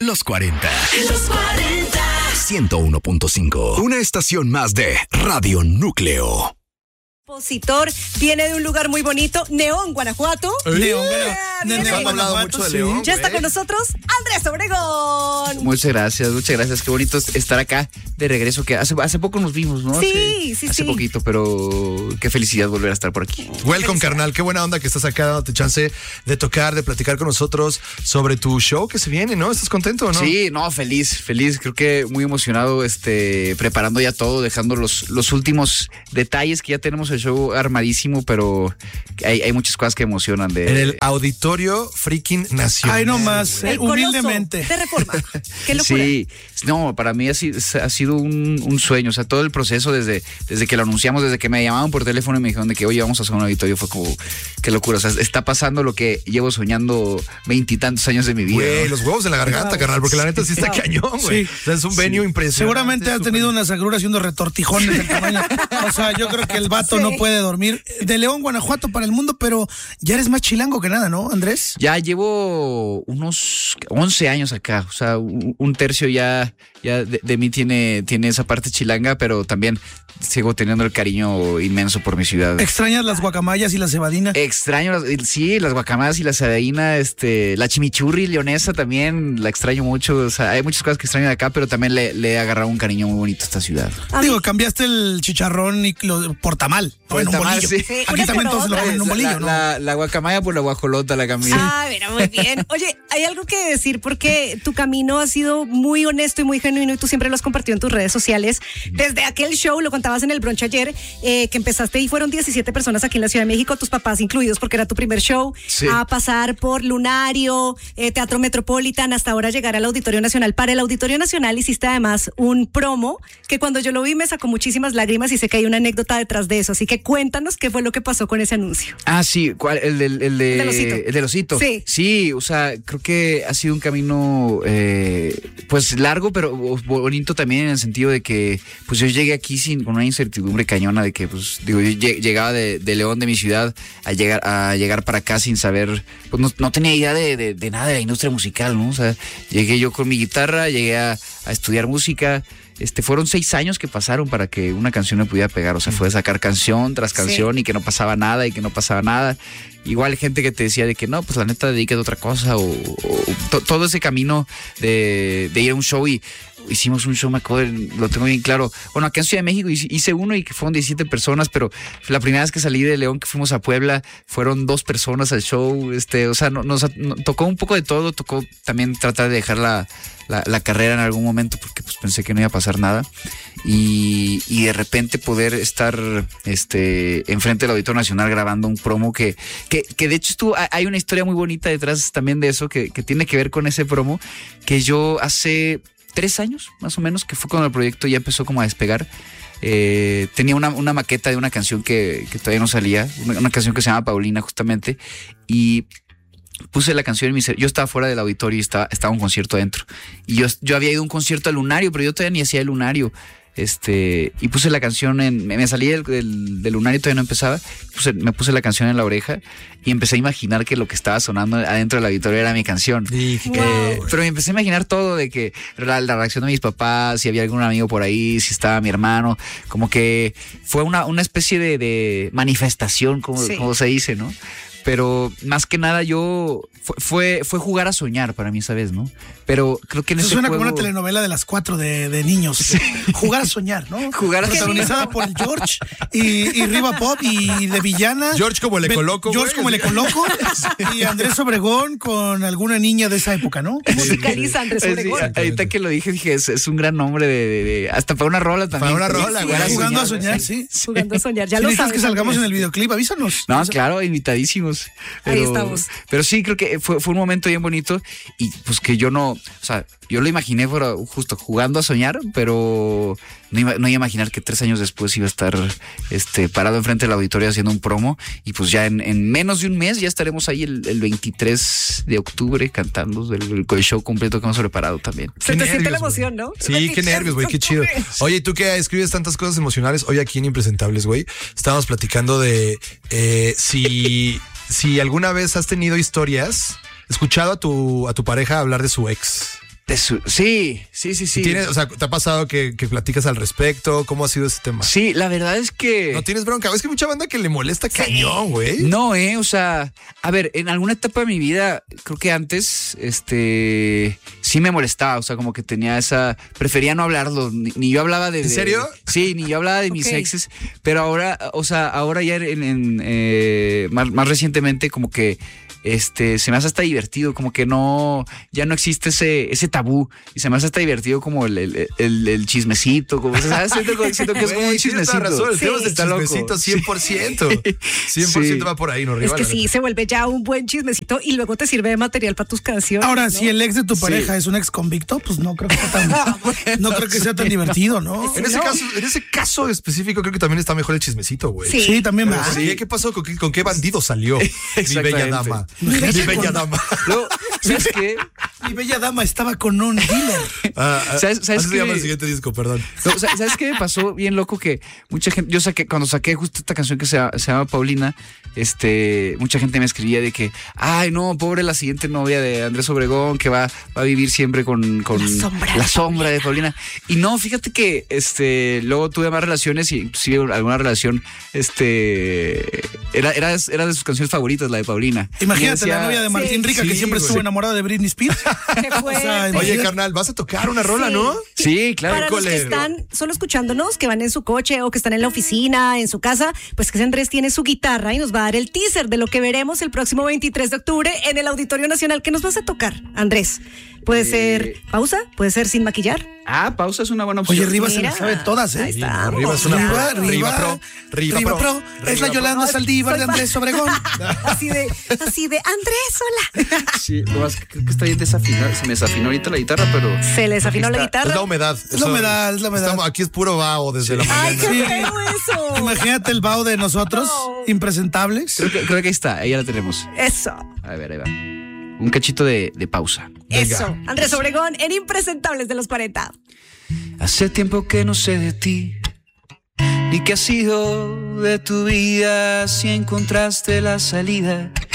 Los 40. Los 40. 101.5. Una estación más de Radio Núcleo. Compositor, viene de un lugar muy bonito, León, Guanajuato. León, Hemos hablado mucho de León. Ya está con nosotros Andrés Obregón. Muchas gracias. Qué bonito estar acá de regreso, que hace poco nos vimos, ¿no? Sí. Hace poquito, pero qué felicidad volver a estar por aquí. Welcome, carnal. Qué buena onda que estás acá dándote chance de tocar, de platicar con nosotros sobre tu show que se viene, ¿no? ¿Estás contento o no? Sí, no, feliz. Creo que muy emocionado, preparando ya todo, dejando los últimos detalles, que ya tenemos el show armadísimo, pero hay muchas cosas que emocionan. En el Auditorio Freaking Nacional. Ay, no más, humildemente. De Reforma. Qué locura. Sí, no, para mí ha sido un sueño. O sea, todo el proceso desde que lo anunciamos, desde que me llamaban por teléfono y me dijeron de que, oye, vamos a hacer un auditorio, fue como, qué locura. O sea, está pasando lo que llevo soñando 20 y tantos años de mi vida. Güey, ¿no? Los huevos en la garganta, carnal, porque la neta sí está cañón, güey. Sí. O sea, es un venue impresionante. Seguramente ha tenido unas agruras haciendo retortijones del tamaño. O sea, yo creo que el vato no puede dormir. De León, Guanajuato para el mundo, pero ya eres más chilango que nada, ¿no, Andrés? Ya llevo unos 11 años acá. O sea, un tercio ya de mí tiene esa parte chilanga, pero también sigo teniendo el cariño inmenso por mi ciudad. ¿Extrañas las guacamayas y la cebadina? Extraño, las guacamayas y la cebadina, la chimichurri leonesa también la extraño mucho. O sea, hay muchas cosas que extraño de acá, pero también le he agarrado un cariño muy bonito a esta ciudad. Digo, cambiaste el chicharrón por tamal, o en un bolillo. Sí. Aquí también todos lo ponen en un bolillo, ¿no? La guacamaya por la guajolota la cambié. Mira, muy bien. Oye, hay algo que decir porque tu camino ha sido muy honesto y muy genuino y tú siempre lo has compartido en tus redes sociales. Desde aquel show, lo contabas en el brunch ayer, que empezaste y fueron 17 personas aquí en la Ciudad de México, tus papás incluidos porque era tu primer show, sí. A pasar por Lunario, Teatro Metropolitan, hasta ahora llegar al Auditorio Nacional. Para el Auditorio Nacional hiciste además un promo que cuando yo lo vi me sacó muchísimas lágrimas y sé que hay una anécdota detrás de eso, así que cuéntanos qué fue lo que pasó con ese anuncio. Ah, sí, ¿cuál? El del osito. Sí, o sea, creo que ha sido un camino pues largo, pero bonito también en el sentido de que pues yo llegué aquí con una incertidumbre cañona de que pues digo, yo llegaba de León, de mi ciudad, a llegar para acá sin saber, pues no tenía idea de nada de la industria musical, ¿no? O sea, llegué yo con mi guitarra, llegué a estudiar música. Fueron 6 años que pasaron para que una canción me pudiera pegar. O sea, fue sacar canción tras canción y que no pasaba nada. Igual gente que te decía de que no, pues la neta dedícate a otra cosa o todo ese camino de ir a un show y hicimos un show, me acuerdo, lo tengo bien claro. Bueno, acá en Ciudad de México hice uno y que fueron 17 personas, pero la primera vez que salí de León, que fuimos a Puebla, fueron 2 personas al show. O sea, nos tocó un poco de todo, tocó también tratar de dejar la carrera en algún momento porque pues pensé que no iba a pasar nada y de repente poder estar enfrente del Auditorio Nacional grabando un promo que de hecho hay una historia muy bonita detrás también de eso que tiene que ver con ese promo que yo hace 3 años más o menos, que fue cuando el proyecto ya empezó como a despegar. Tenía una maqueta de una canción que todavía no salía, una canción que se llama Paulina justamente, y puse la canción yo estaba fuera del auditorio y estaba un concierto adentro. Y yo había ido a un concierto al Lunario, pero yo todavía ni hacía el Lunario. Y puse la canción me salí del Lunario, todavía no empezaba, me puse la canción en la oreja y empecé a imaginar que lo que estaba sonando adentro del auditorio era mi canción. Pero me empecé a imaginar todo, de que la reacción de mis papás, si había algún amigo por ahí, si estaba mi hermano, como que fue una especie de manifestación, como se dice, ¿no? Pero más que nada fue jugar a soñar para mí esa vez, ¿no? Pero creo que en ese suena juego... como una telenovela de las 4 de niños. Sí. Jugar a soñar, ¿no? Protagonizada por George y Riva Pop y de villana. George como el Ecoloco. Y Andrés Obregón con alguna niña de esa época, ¿no? Musicaliza Andrés Obregón. Sí, ahorita que lo dije, es un gran nombre de hasta para una rola también. Para una rola, güey. Jugando a soñar, sí. Jugando a soñar, ya lo sabes. Que salgamos en el videoclip, avísanos. No, claro, invitadísimos. Ahí estamos. Pero sí, creo que fue un momento bien bonito y pues que yo no, o sea, yo lo imaginé fuera justo jugando a soñar, pero no iba a imaginar que 3 años después iba a estar parado enfrente del auditorio haciendo un promo y pues ya en menos de un mes ya estaremos ahí el 23 de octubre cantando el show completo que hemos preparado también. Se te siente la emoción, ¿no? Sí, qué nervios, güey, qué chido. Oye, tú que escribes tantas cosas emocionales, hoy aquí en Impresentables, güey, estábamos platicando de si alguna vez has tenido historias, escuchado a tu pareja hablar de su ex. Sí. ¿Tienes, o sea, ¿te ha pasado que platicas al respecto? ¿Cómo ha sido ese tema? Sí, la verdad es que... No tienes bronca. Es que hay mucha banda que le molesta cañón, güey. No, o sea, a ver, en alguna etapa de mi vida, creo que antes, sí me molestaba, o sea, como que tenía prefería no hablarlo, ni yo hablaba de... ¿En serio? Sí, ni yo hablaba de mis exes, pero ahora, o sea, ahora ya más recientemente como que se me hace hasta divertido, como que ya no existe ese tabú, y se me hace hasta divertido como el chismecito, como, ¿sabes? Siento que es como un chismecito. Razón, el tema es el chismecito 100%. 100% va por ahí, no rival. Es que sí, se vuelve ya un buen chismecito y luego te sirve de material para tus canciones. Ahora, ¿no? si el ex de tu pareja es un ex convicto, pues no creo que sea tan divertido, ¿no? En ese caso específico creo que también está mejor el chismecito, güey. Sí, también va. ¿Qué pasó? ¿Con qué bandido salió? Mi bella dama. Mi bella dama. Luego, ¿sabes qué? Mi bella dama estaba con un dealer. ¿Sabes qué? Se llama el siguiente disco, perdón. No, ¿sabes qué me pasó bien loco? Que mucha gente, cuando saqué justo esta canción que se llama Paulina, mucha gente me escribía de que, ay, no, pobre la siguiente novia de Andrés Obregón, que va a vivir siempre con la sombra de Paulina. Y no, fíjate que luego tuve más relaciones y inclusive alguna relación, era de sus canciones favoritas, la de Paulina. Imagínate la novia de Martín Rica, que siempre estuvo enamorada de Britney Spears. Oye, carnal, vas a tocar una rola, ¿no? Sí, claro. Para los que están solo escuchándonos, que van en su coche o que están en la oficina, en su casa, pues que Andrés tiene su guitarra y nos va a dar el teaser de lo que veremos el próximo 23 de octubre en el Auditorio Nacional. ¿Qué nos vas a tocar, Andrés? Puede ser pausa, puede ser sin maquillar. Pausa es una buena opción. Oye, Riva se las sabe todas, ¿eh? Ahí está. Riva es una Riva Pro. Es la Yolanda Saldívar de Andrés Obregón. Así de Andrés, hola. Sí, lo más creo que está bien desafinado. Se me desafinó ahorita la guitarra, pero... Se le desafinó la guitarra. Es la humedad. Es la humedad. Aquí es puro vaho desde la mañana. Ay, qué feo eso. Imagínate el vaho de nosotros, impresentables. Creo que ahí está, ahí ya la tenemos. Eso. A ver, ahí va. Un cachito de pausa. Eso. Andrés Obregón en Impresentables de los 40. Hace tiempo que no sé de ti, ni qué ha sido de tu vida, si encontraste la salida